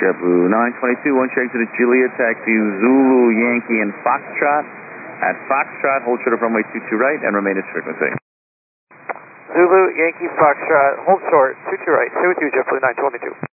JetBlue 922, one check to the Juliet, taxi Zulu, Yankee, and Foxtrot. At Foxtrot, hold short of runway 22 right and remain at frequency. Zulu, Yankee, Foxtrot, hold short, 22 right, stay with you, JetBlue 922.